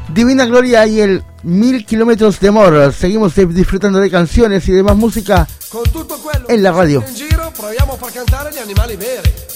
Divina Gloria y el 1000 kilómetros de amor. Seguimos disfrutando de canciones y demás música Con tutto quello en la radio. in giro proviamo a far cantare gli animali veri.